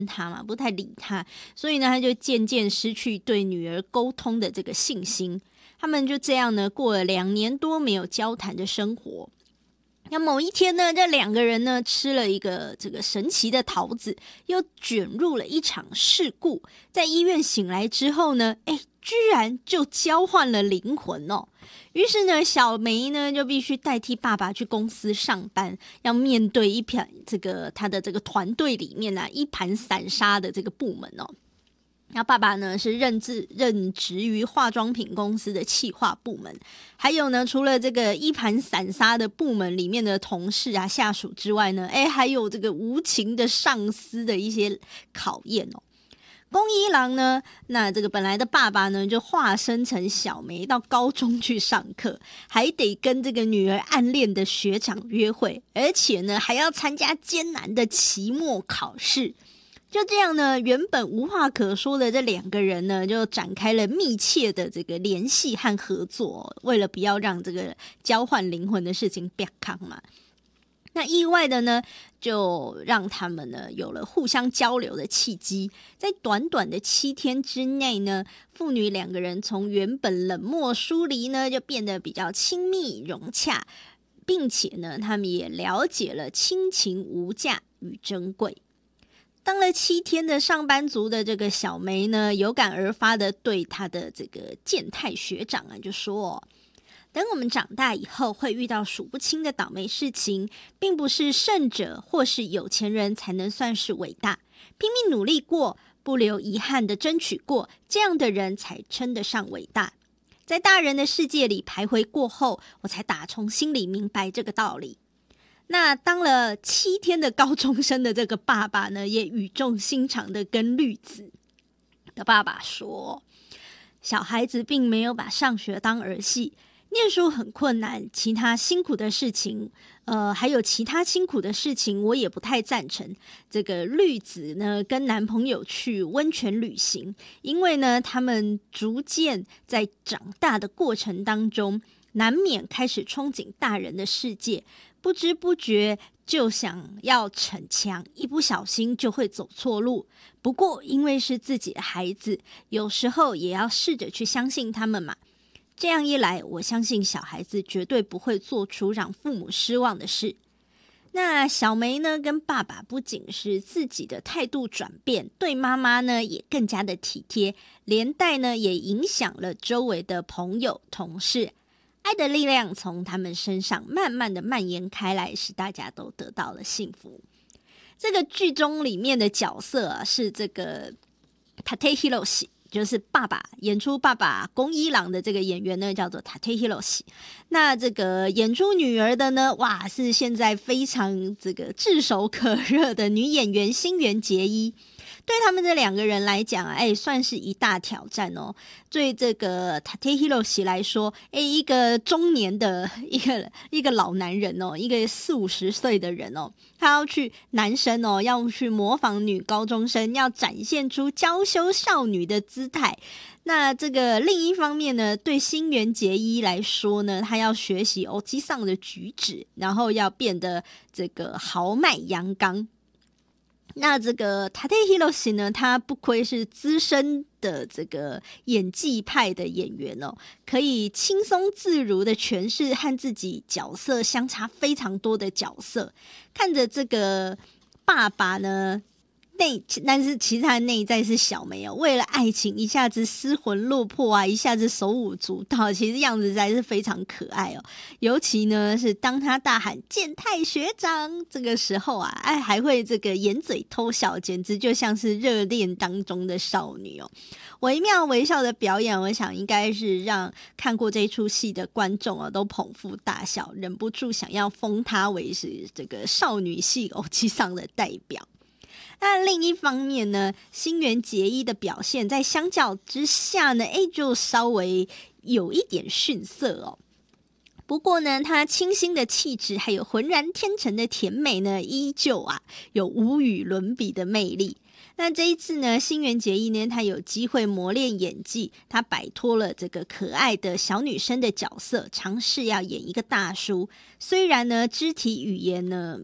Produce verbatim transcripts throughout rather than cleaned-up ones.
他嘛，不太理他，所以呢，他就渐渐失去对女儿沟通的这个信心。他们就这样呢，过了两年多没有交谈的生活。那某一天呢，这两个人呢吃了一个这个神奇的桃子，又卷入了一场事故。在医院醒来之后呢，哎，居然就交换了灵魂哦。于是呢，小梅呢就必须代替爸爸去公司上班，要面对一盘这个他的这个团队里面啊一盘散沙的这个部门哦。然后爸爸呢是任职任职于化妆品公司的企划部门，还有呢，除了这个一盘散沙的部门里面的同事啊下属之外呢，哎，还有这个无情的上司的一些考验哦。宫一郎呢，那这个本来的爸爸呢，就化身成小梅到高中去上课，还得跟这个女儿暗恋的学长约会，而且呢，还要参加艰难的期末考试。就这样呢，原本无话可说的这两个人呢，就展开了密切的这个联系和合作，为了不要让这个交换灵魂的事情变康嘛。那意外的呢，就让他们呢有了互相交流的契机。在短短的七天之内呢，父女两个人从原本冷漠疏离呢，就变得比较亲密融洽，并且呢，他们也了解了亲情无价与珍贵。当了七天的上班族的这个小梅呢，有感而发的对她的这个健太学长啊，就说、哦：“等我们长大以后，会遇到数不清的倒霉事情，并不是胜者或是有钱人才能算是伟大，拼命努力过，不留遗憾的争取过，这样的人才称得上伟大。在大人的世界里徘徊过后，我才打从心里明白这个道理。”那当了七天的高中生的这个爸爸呢，也语重心长的跟绿子的爸爸说：“小孩子并没有把上学当儿戏，念书很困难，其他辛苦的事情，呃，还有其他辛苦的事情，我也不太赞成。这个绿子呢，跟男朋友去温泉旅行，因为呢，他们逐渐在长大的过程当中，难免开始憧憬大人的世界。”不知不觉就想要逞强，一不小心就会走错路。不过因为是自己的孩子，有时候也要试着去相信他们嘛。这样一来，我相信小孩子绝对不会做出让父母失望的事。那小梅呢，跟爸爸不仅是自己的态度转变，对妈妈呢也更加的体贴，连带呢也影响了周围的朋友、同事。爱的力量从他们身上慢慢的蔓延开来，使大家都得到了幸福。这个剧中里面的角色啊，是这个 Tate Hiroshi， 就是爸爸演出爸爸宫一郎的这个演员呢，叫做 Tate Hiroshi。那这个演出女儿的呢，哇，是现在非常这个炙手可热的女演员新垣结衣。对他们这两个人来讲，哎，算是一大挑战哦。对这个 Tate Hiroshi 来说，哎，一个中年的一个一个老男人哦，一个四五十岁的人哦，他要去男生哦，要去模仿女高中生，要展现出娇羞少女的姿态。那这个另一方面呢，对新垣结衣来说呢，他要学习欧吉桑的举止，然后要变得这个豪迈阳刚。那这个 Tate Hiroshi 呢，他不愧是资深的这个演技派的演员哦，可以轻松自如的诠释和自己角色相差非常多的角色。看着这个爸爸呢，内但是其实他的内在是小梅哦，为了爱情一下子失魂落魄啊，一下子手舞足蹈，其实样子实在是非常可爱哦。尤其呢是当他大喊健太学长这个时候啊，哎还会这个掩嘴偷笑，简直就像是热恋当中的少女哦。惟妙惟肖的表演，我想应该是让看过这一出戏的观众啊都捧腹大笑，忍不住想要封他为是这个少女系偶机上的代表。那另一方面呢，新垣结衣的表现在相较之下呢，哎，就稍微有一点逊色哦。不过呢，她清新的气质还有浑然天成的甜美呢，依旧啊有无与伦比的魅力。那这一次呢，新垣结衣呢，她有机会磨练演技，她摆脱了这个可爱的小女生的角色，尝试要演一个大叔。虽然呢，肢体语言呢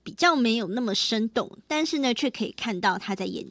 比较没有那么生动，但是呢，却可以看到他在演